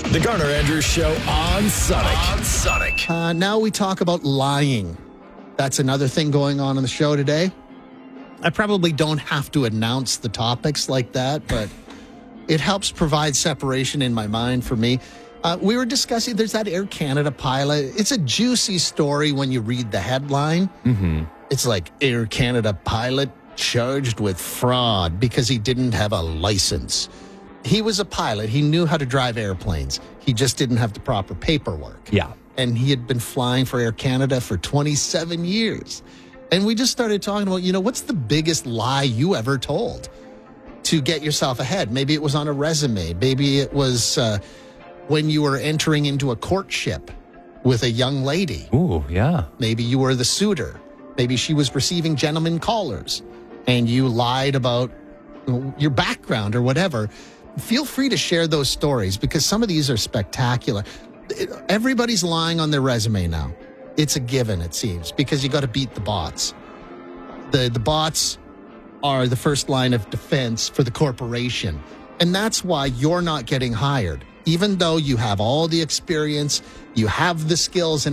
The Garner Andrews Show on Sonic. Now we talk about lying. That's another thing going on the show today. I probably don't have to announce the topics like that, but it helps provide separation in my mind for me. We were discussing, there's that Air Canada pilot. It's a juicy story when you read the headline. Mm-hmm. It's like Air Canada pilot charged with fraud because he didn't have a license. He was a pilot. He knew how to drive airplanes. He just didn't have the proper paperwork. Yeah. And he had been flying for Air Canada for 27 years. And we just started talking about, what's the biggest lie you ever told to get yourself ahead? Maybe it was on a resume. Maybe it was when you were entering into a courtship with a young lady. Ooh, yeah. Maybe you were the suitor. Maybe she was receiving gentlemen callers and you lied about your background or whatever. Feel free to share those stories because some of these are spectacular. Everybody's lying on their resume now. It's a given, it seems, because you got to beat the bots. The bots are the first line of defense for the corporation. And that's why you're not getting hired. Even though you have all the experience, you have the skills and